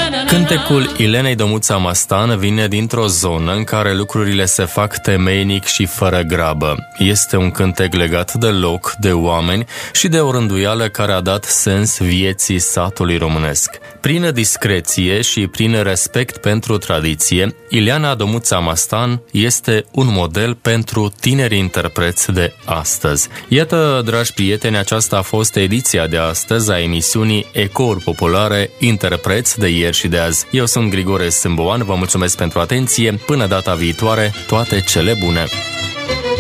Cântecul Ilenei Domuța Mastan vine dintr-o zonă în care lucrurile se fac temeinic și fără grabă. Este un cântec legat de loc, de oameni și de o rânduială care a dat sens vieții satului românesc. Prin discreție și prin respect pentru tradiție, Ileana Domuța Mastan este un model pentru tinerii interpreți de astăzi. Iată, dragi prieteni, aceasta a fost ediția de astăzi a emisiunii Ecouri Populare, interpreți de ieri și de azi. Eu sunt Grigore Sâmboan, vă mulțumesc pentru atenție, până data viitoare, toate cele bune!